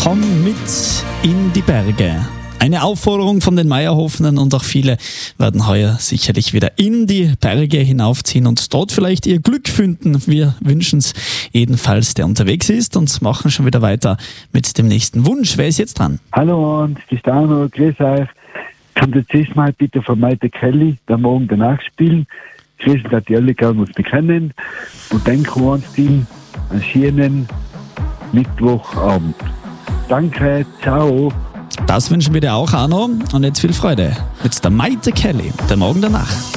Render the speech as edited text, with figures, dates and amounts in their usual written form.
Komm mit in die Berge. Eine Aufforderung von den Meierhofenen und auch viele werden heuer sicherlich wieder in die Berge hinaufziehen und dort vielleicht ihr Glück finden. Wir wünschen es jedenfalls, der unterwegs ist, und machen schon wieder weiter mit dem nächsten Wunsch. Wer ist jetzt dran? Hallo Hans, das ist Arno, grüß euch. Kommt jetzt erstmal bitte von Maite Kelly, der Morgen danach spielen. Grüß, dass die alle gerne uns bekennen. Und denken wir uns den einen schönen Mittwochabend. Danke, ciao. Das wünschen wir dir auch, Arno. Und jetzt viel Freude mit der Maite Kelly, der Morgen danach.